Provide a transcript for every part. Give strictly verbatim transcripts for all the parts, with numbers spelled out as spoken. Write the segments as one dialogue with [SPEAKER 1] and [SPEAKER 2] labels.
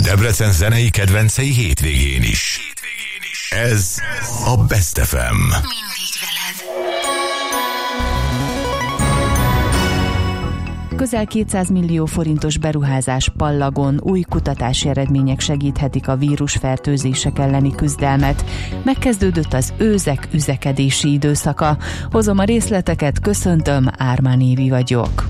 [SPEAKER 1] Debrecen zenei kedvencei hétvégén is. Ez a Best ef em.
[SPEAKER 2] Mindig veled.
[SPEAKER 3] Közel kétszáz millió forintos beruházás Pallagon, új kutatási eredmények segíthetik a vírusfertőzések elleni küzdelmet. Megkezdődött az őzek üzekedési időszaka. Hozom a részleteket, köszöntöm, Ármán Évi vagyok.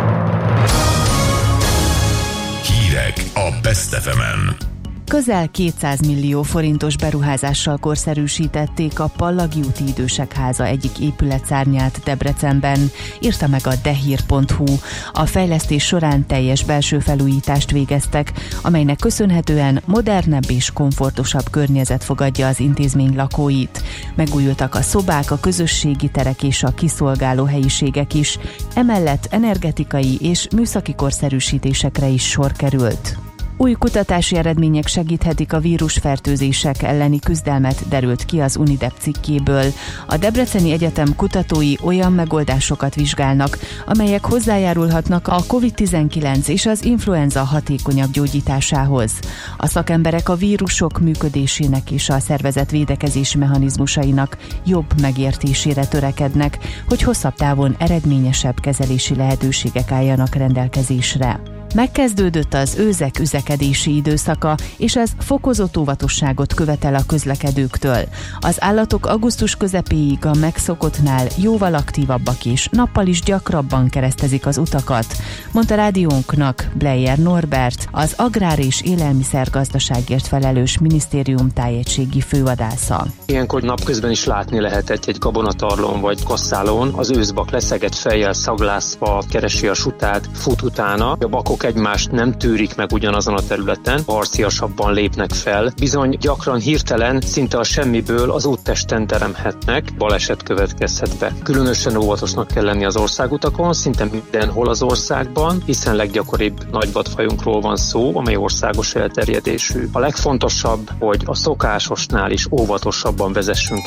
[SPEAKER 1] Hírek a Best ef emen.
[SPEAKER 3] Közel kétszáz millió forintos beruházással korszerűsítették a Pallagi úti Idősek Háza egyik épületszárnyát Debrecenben, írta meg a dehír pont hu. A fejlesztés során teljes belső felújítást végeztek, amelynek köszönhetően modernebb és komfortosabb környezet fogadja az intézmény lakóit. Megújultak a szobák, a közösségi terek és a kiszolgáló helyiségek is, emellett energetikai és műszaki korszerűsítésekre is sor került. Új kutatási eredmények segíthetik a vírusfertőzések elleni küzdelmet, derült ki az Unidep cikkéből. A Debreceni Egyetem kutatói olyan megoldásokat vizsgálnak, amelyek hozzájárulhatnak a kovid tizenkilenc és az influenza hatékonyabb gyógyításához. A szakemberek a vírusok működésének és a szervezet védekezési mechanizmusainak jobb megértésére törekednek, hogy hosszabb távon eredményesebb kezelési lehetőségek álljanak rendelkezésre. Megkezdődött az őzek üzekedési időszaka, és ez fokozott óvatosságot követel a közlekedőktől. Az állatok augusztus közepéig a megszokottnál jóval aktívabbak és nappal is gyakrabban keresztezik az utakat, mondta rádiónknak Bleyer Norbert, az Agrár- és Élelmiszergazdaságért felelős minisztérium tájegységi fővadásza.
[SPEAKER 4] Ilyenkor napközben is látni lehetett egy gabonatarlón vagy kasszálón az őszbak leszegett fejjel szaglászva keresi a sutát, fut utána. A bakok egymást nem tűrik meg ugyanazon a területen, harciasabban lépnek fel, bizony gyakran hirtelen, szinte a semmiből az úttesten teremhetnek, baleset következhet be. Különösen óvatosnak kell lenni az országutakon, szinte mindenhol az országban, hiszen leggyakoribb nagyvadfajunkról van szó, amely országos elterjedésű. A legfontosabb, hogy a szokásosnál is óvatosabban vezessünk.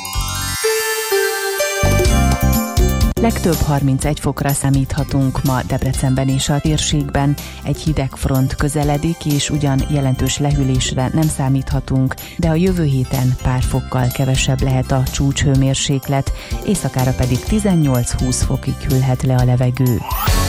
[SPEAKER 3] Legtöbb harmincegy fokra számíthatunk ma Debrecenben és a térségben. Egy hideg front közeledik, és ugyan jelentős lehűlésre nem számíthatunk, de a jövő héten pár fokkal kevesebb lehet a csúcshőmérséklet, éjszakára pedig tizennyolc-húsz fokig hűlhet le a levegő.